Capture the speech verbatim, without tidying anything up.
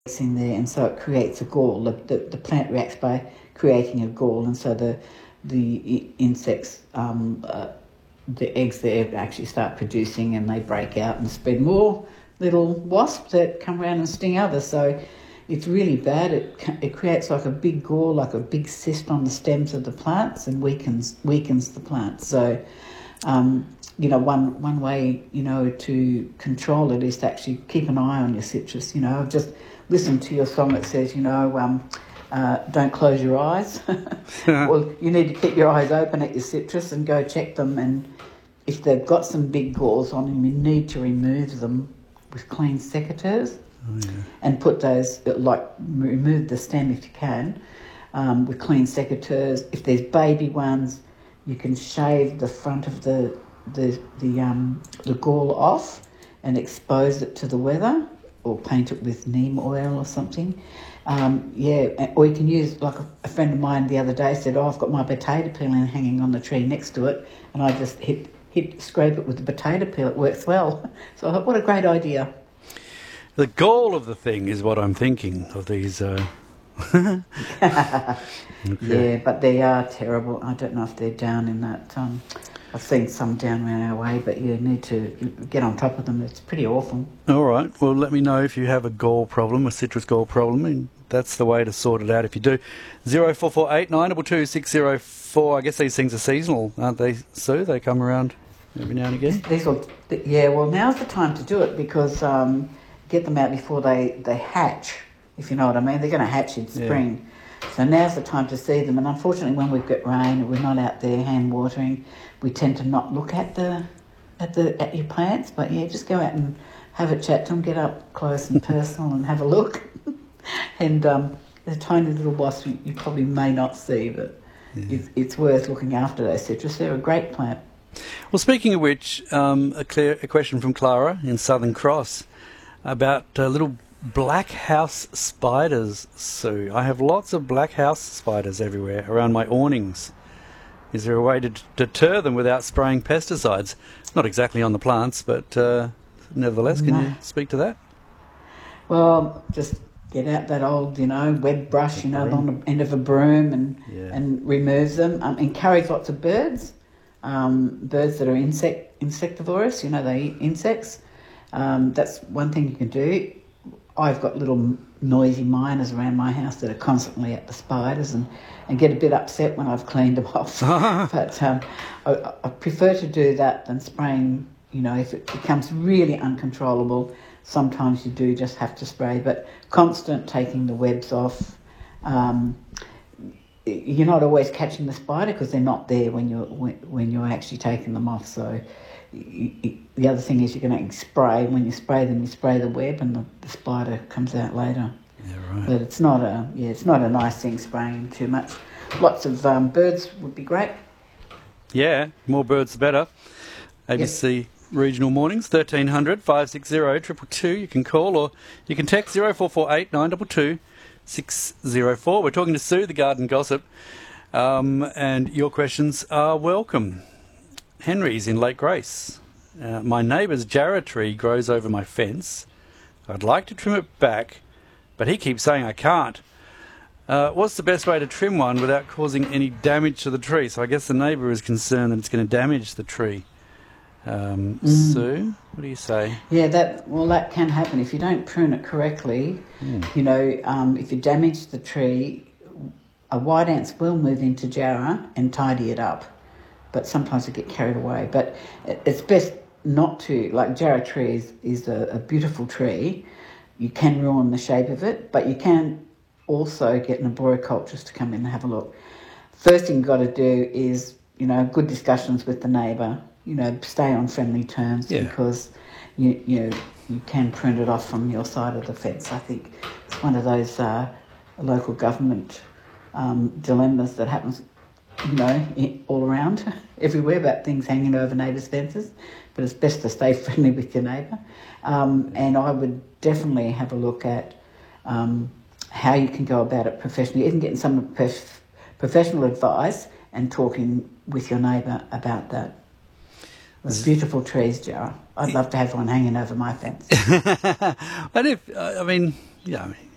in there, and so it creates a gall. The, the, the plant reacts by creating a gall, and so the the insects, um, uh, the eggs there actually start producing, and they break out and spread more little wasps that come around and sting others. So it's really bad. It it creates like a big gall, like a big cyst on the stems of the plants, and weakens weakens the plants. So, um, you know, one one way, you know, to control it is to actually keep an eye on your citrus. You know, just listen to your song that says, you know, um, uh, don't close your eyes. Well, you need to keep your eyes open at your citrus and go check them. And if they've got some big galls on them, you need to remove them with clean secateurs. Oh, yeah. And put those, like, remove the stem if you can, um, with clean secateurs. If there's baby ones, you can shave the front of the the the um the gall off and expose it to the weather, or paint it with neem oil or something. Um, yeah, or you can use, like a, a friend of mine the other day said, oh, I've got my potato peeling hanging on the tree next to it, and I just hit hit scrape it with the potato peel. It works well. So I thought, what a great idea. The gall of the thing is what I'm thinking of these. Uh... Okay. Okay. Yeah, but they are terrible. I don't know if they're down in that. Um, I've seen some down around our way, but you need to get on top of them. It's pretty awful. All right. Well, let me know if you have a gall problem, a citrus gall problem, and that's the way to sort it out if you do. Zero four four eight nine two two six zero four. I guess these things are seasonal, aren't they, Sue? They come around every now and again. These will, yeah. Well, now's the time to do it because um, get them out before they, they hatch. If you know what I mean, they're going to hatch in spring. Yeah. So now's the time to see them. And unfortunately, when we've got rain and we're not out there hand watering, we tend to not look at the at the at your plants. But yeah, just go out and have a chat to them, get up close and personal, and have a look. And um, the tiny little wasp you, you probably may not see, but yeah. it's, it's worth looking after those citrus. They're a great plant. Well, speaking of which, um, a, clear, a question from Clara in Southern Cross about uh, little black house spiders, Sue. I have lots of black house spiders everywhere around my awnings. Is there a way to d- deter them without spraying pesticides? Not exactly on the plants, but uh, nevertheless, can no. you speak to that? Well, just get out that old, you know, web brush, you know, on the end of a broom and yeah. and remove them. Um, encourage lots of birds, um, birds that are insect insectivorous, you know, they eat insects. Um, that's one thing you can do. I've got little noisy miners around my house that are constantly at the spiders and, and get a bit upset when I've cleaned them off. But um, I, I prefer to do that than spraying, you know, if it becomes really uncontrollable, sometimes you do just have to spray. But constant taking the webs off, um, you're not always catching the spider because they're not there when you're, when, when you're actually taking them off. So you, you, the other thing is you're going to spray. When you spray them, you spray the web, and the, the spider comes out later. Yeah, right. But it's not a yeah, it's not a nice thing spraying too much. Lots of um, birds would be great. Yeah, more birds the better. A B C yep. Regional Mornings, thirteen hundred, five six zero, two two two. You can call or you can text zero four four eight nine two two six zero four. We're talking to Sue, the garden gossip, um, and your questions are welcome. Henry's in Lake Grace. Uh, my neighbour's jarrah tree grows over my fence. I'd like to trim it back, but he keeps saying I can't. Uh, what's the best way to trim one without causing any damage to the tree? So I guess the neighbour is concerned that it's going to damage the tree. Um, mm. Sue, what do you say? Yeah, that well, that can happen if you don't prune it correctly. Mm. You know, um, if you damage the tree, a white ants will move into jarrah and tidy it up. But sometimes they get carried away. But it's best not to. Like jarrah tree is, is a, a beautiful tree. You can ruin the shape of it, but you can also get an arboriculturist to come in and have a look. First thing you've got to do is, you know, good discussions with the neighbour. You know, stay on friendly terms yeah. because you you know, you can prune it off from your side of the fence. I think it's one of those uh, local government um, dilemmas that happens, you know, all around, everywhere, about things hanging over neighbours' fences. But it's best to stay friendly with your neighbour. Um, and I would definitely have a look at um, how you can go about it professionally, even getting some prof- professional advice and talking with your neighbour about that. It's beautiful trees, Jarrah. I'd love to have one hanging over my fence. And if, I mean, yeah, I mean,